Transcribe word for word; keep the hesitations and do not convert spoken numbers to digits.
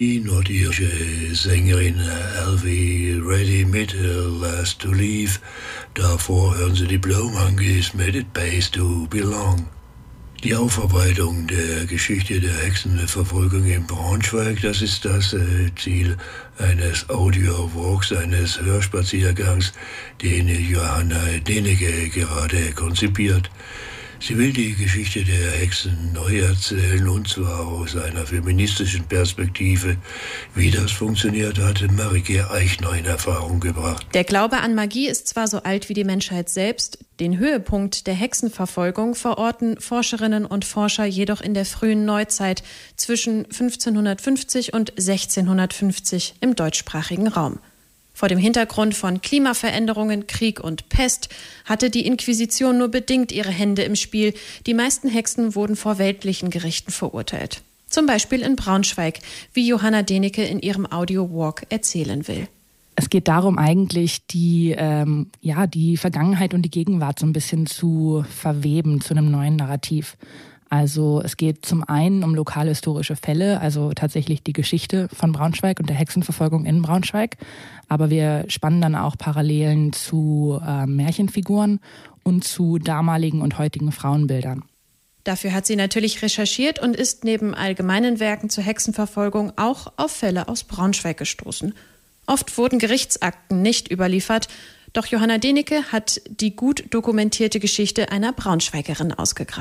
Die nordirische Sängerin Elvie Ready mit Last to Leave. Davor hören Sie die Blow Monkeys mit It Pays to Belong. Die Aufarbeitung der Geschichte der Hexenverfolgung in Braunschweig, das ist das äh, Ziel eines Audio-Walks, eines Hörspaziergangs, den Johanna Denecke gerade konzipiert. Sie will die Geschichte der Hexen neu erzählen, und zwar aus einer feministischen Perspektive. Wie das funktioniert, hatte Marike Eichner in Erfahrung gebracht. Der Glaube an Magie ist zwar so alt wie die Menschheit selbst, den Höhepunkt der Hexenverfolgung verorten Forscherinnen und Forscher jedoch in der frühen Neuzeit zwischen fünfzehnhundertfünfzig und sechzehnhundertfünfzig im deutschsprachigen Raum. Vor dem Hintergrund von Klimaveränderungen, Krieg und Pest hatte die Inquisition nur bedingt ihre Hände im Spiel. Die meisten Hexen wurden vor weltlichen Gerichten verurteilt. Zum Beispiel in Braunschweig, wie Johanna Denecke in ihrem Audio-Walk erzählen will. Es geht darum, eigentlich die, ähm, ja, die Vergangenheit und die Gegenwart so ein bisschen zu verweben zu einem neuen Narrativ. Also es geht zum einen um lokale historische Fälle, also tatsächlich die Geschichte von Braunschweig und der Hexenverfolgung in Braunschweig. Aber wir spannen dann auch Parallelen zu äh, Märchenfiguren und zu damaligen und heutigen Frauenbildern. Dafür hat sie natürlich recherchiert und ist neben allgemeinen Werken zur Hexenverfolgung auch auf Fälle aus Braunschweig gestoßen. Oft wurden Gerichtsakten nicht überliefert, doch Johanna Denecke hat die gut dokumentierte Geschichte einer Braunschweigerin ausgegraben.